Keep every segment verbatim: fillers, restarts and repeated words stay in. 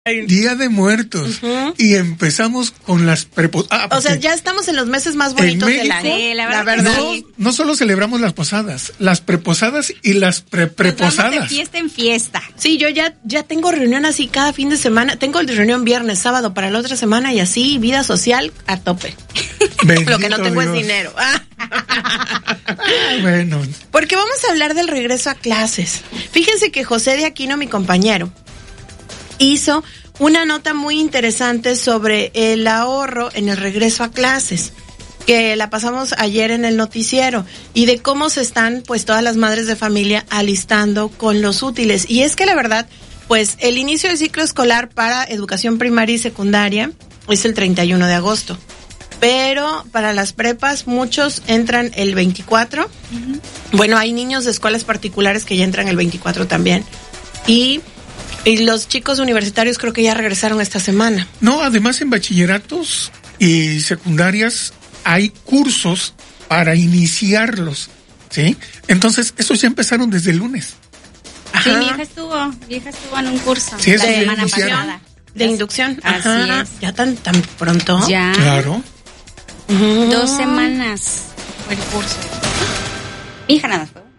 Día de Muertos. Uh-huh. Y empezamos con las preposadas. Ah, o sea, ya estamos en los meses más bonitos México, del año. Sí, la verdad. La verdad. No, no solo celebramos las posadas, las preposadas y las pre-preposadas. Nos vamos de fiesta en fiesta. Sí, yo ya, ya tengo reunión así cada fin de semana. Tengo reunión viernes, sábado para la otra semana y así, vida social a tope. Lo que no tengo Dios. Es dinero. Bueno. Porque vamos a hablar del regreso a clases. Fíjense que José de Aquino, mi compañero, hizo una nota muy interesante sobre el ahorro en el regreso a clases, que la pasamos ayer en el noticiero, y de cómo se están pues todas las madres de familia alistando con los útiles. Y es que la verdad, pues el inicio del ciclo escolar para educación primaria y secundaria es el treinta y uno de agosto. Pero para las prepas muchos entran el veinticuatro. Uh-huh. Bueno, hay niños de escuelas particulares que ya entran el veinticuatro también. Y Y los chicos universitarios creo que ya regresaron esta semana. No, además en bachilleratos y secundarias hay cursos para iniciarlos, ¿sí? Entonces, esos ya empezaron desde el lunes. Ajá. Sí, mi hija estuvo, mi hija estuvo en un curso sí, la de semana iniciar. pasada. De inducción. Así Ajá. es. ¿Ya tan, tan pronto? Ya. Claro. Uh-huh. Dos semanas fue el curso. Mi hija nada fue.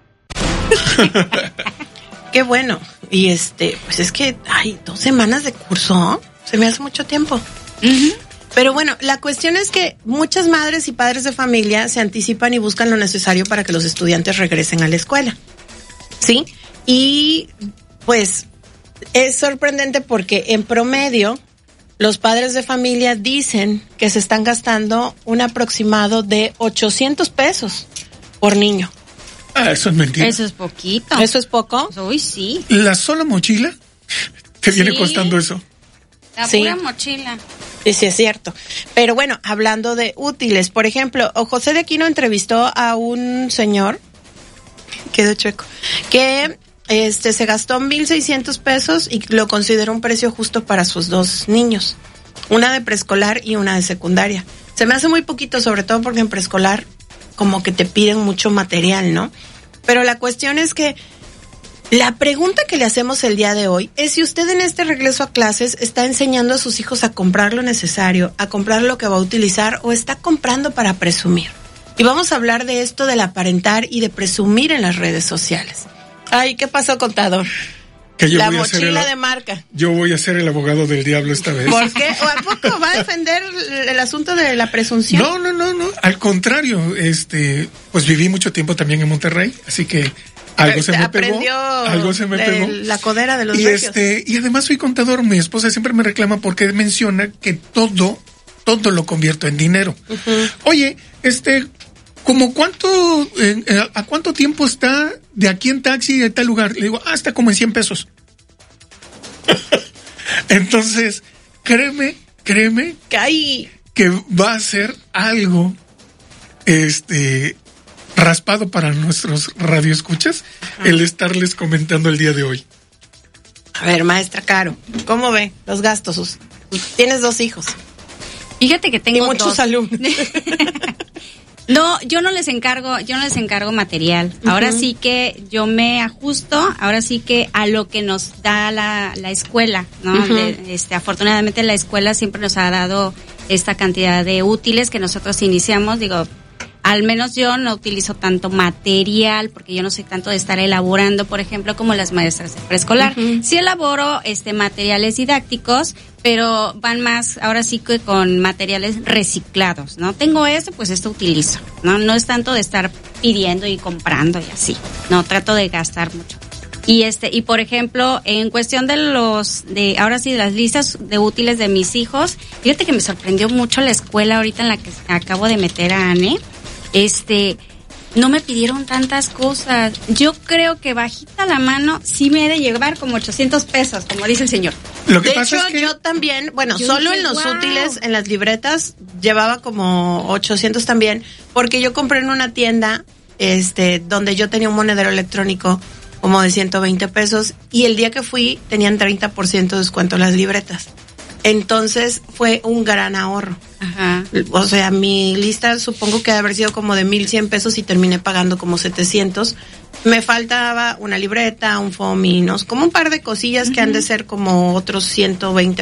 Qué bueno. Y este, pues es que, ay, dos semanas de curso, se me hace mucho tiempo. Uh-huh. Pero bueno, la cuestión es que muchas madres y padres de familia se anticipan y buscan lo necesario para que los estudiantes regresen a la escuela. ¿Sí? Y pues es sorprendente porque en promedio los padres de familia dicen que se están gastando un aproximado de ochocientos pesos por niño. Ah, eso es mentira. Eso es poquito. ¿Eso es poco? Uy, sí. ¿La sola mochila te sí. viene costando eso? La sí. pura mochila. Sí, sí, es cierto. Pero bueno, hablando de útiles, por ejemplo, José de Aquino entrevistó a un señor, quedó chueco, que este se gastó mil seiscientos pesos y lo consideró un precio justo para sus dos niños, una de preescolar y una de secundaria. Se me hace muy poquito, sobre todo porque en preescolar como que te piden mucho material, ¿no? Pero la cuestión es que la pregunta que le hacemos el día de hoy es si usted en este regreso a clases está enseñando a sus hijos a comprar lo necesario, a comprar lo que va a utilizar, o está comprando para presumir. Y vamos a hablar de esto del aparentar y de presumir en las redes sociales. Ay, ¿qué pasó, contador? Que yo la voy mochila a ser el, de marca. Yo voy a ser el abogado del diablo esta vez. ¿Por qué? ¿O a poco va a defender el asunto de la presunción? No, no, no, no. Al contrario, este, pues viví mucho tiempo también en Monterrey, así que algo Pero se me pegó. Algo se me pegó. La codera de los y regios. este, y además soy contador. Mi esposa siempre me reclama porque menciona que todo, todo lo convierto en dinero. Uh-huh. Oye, este, ¿como cuánto, eh, a cuánto tiempo está de aquí en taxi de tal lugar? Le digo, ah, está como en cien pesos. Entonces, créeme, créeme que hay que va a ser algo este raspado para nuestros radioescuchas. Ajá. El estarles comentando el día de hoy. A ver, maestra Caro, ¿cómo ve los gastos? Tienes dos hijos. Fíjate que tengo y muchos dos. alumnos. No, yo no les encargo, yo no les encargo material. Uh-huh. Ahora sí que yo me ajusto, ahora sí que a lo que nos da la, la escuela, ¿no? Uh-huh. De, este, afortunadamente la escuela siempre nos ha dado esta cantidad de útiles que nosotros iniciamos. Digo, al menos yo no utilizo tanto material porque yo no soy tanto de estar elaborando, por ejemplo, como las maestras de preescolar. Uh-huh. Sí elaboro este materiales didácticos, pero van más ahora sí que con materiales reciclados, ¿no? Tengo esto, pues esto utilizo, ¿no? No es tanto de estar pidiendo y comprando y así, no, trato de gastar mucho. Y este, y por ejemplo, en cuestión de los, de, ahora sí, de las listas de útiles de mis hijos, fíjate que me sorprendió mucho la escuela ahorita en la que acabo de meter a Anne, este, no me pidieron tantas cosas. Yo creo que bajita la mano sí me he de llevar como ochocientos pesos, como dice el señor. Lo que de pasa hecho, es que yo también, bueno, yo solo dije, en los wow. útiles, en las libretas, llevaba como ochocientos también, porque yo compré en una tienda, este, donde yo tenía un monedero electrónico como de ciento veinte pesos, y el día que fui tenían treinta por ciento de descuento en las libretas. Entonces fue un gran ahorro. Ajá. O sea, mi lista supongo que debe haber sido como de mil cien pesos y terminé pagando como setecientos. Me faltaba una libreta, un foamy, ¿no? Como un par de cosillas uh-huh. que han de ser como otros ciento veinte